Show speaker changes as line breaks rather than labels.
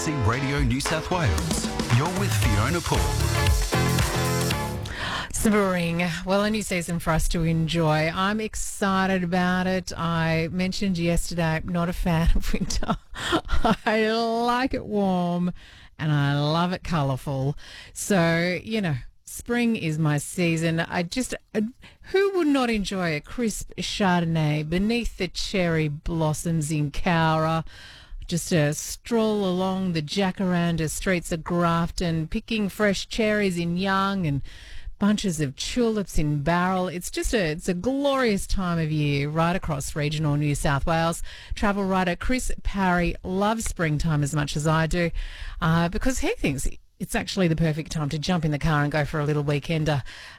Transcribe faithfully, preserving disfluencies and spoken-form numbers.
C Radio New South Wales. You're with Fiona Paul.
Spring, well, a new season for us to enjoy. I'm excited about it. I mentioned yesterday I'm not a fan of winter. I like it warm and I love it colourful. So, you know, spring is my season. I just, uh, who would not enjoy a crisp Chardonnay beneath the cherry blossoms in Cowra? Just a stroll along the Jacaranda streets of Grafton, picking fresh cherries in Young and bunches of tulips in Barrel. It's just a it's a glorious time of year right across regional New South Wales. Travel writer Chris Parry loves springtime as much as I do uh, because he thinks it's actually the perfect time to jump in the car and go for a little weekender